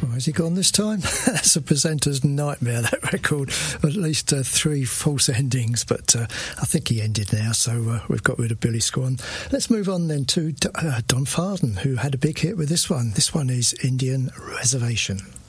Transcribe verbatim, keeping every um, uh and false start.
Well, has he gone this time? That's a presenter's nightmare, that record. At least uh, three false endings, but uh, I think he ended now, so uh, we've got rid of Billy Swan. Let's move on then to uh, Don Fardon, who had a big hit with this one. This one is Indian Reservation.